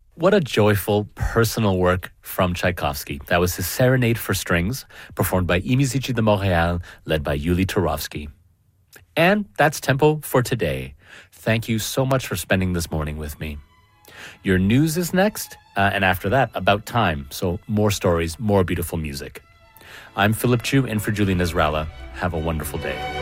What a joyful, personal work from Tchaikovsky. That was his Serenade for Strings, performed by I Musici de Montréal, led by Yuli Turovsky. And that's Tempo for today. Thank you so much for spending this morning with me. Your news is next, and after that, About Time. So more stories, more beautiful music. I'm Philip Chu, in for Julie Nazralla. Have a wonderful day.